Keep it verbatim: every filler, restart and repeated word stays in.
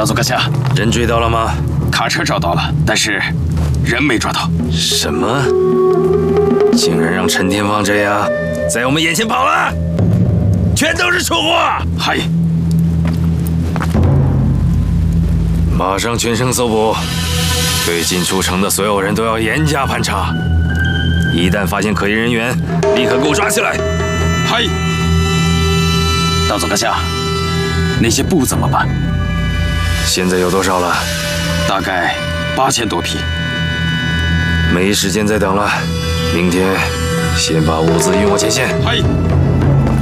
道总阁下， 人追到了吗？ 卡车找到了，但是人没抓到。 什么？竟然让陈天放这样在我们眼前跑了，全都是蠢货！ 嗨， 马上全城搜捕，对进出城的所有人都要严加盘查。一旦发现可疑人员，立刻给我抓起来！ 嗨，道总阁下，那些布怎么办？ 现在有多少了？ 大概八千多匹。 没时间再等了，明天先把物资运我前线。 嗨。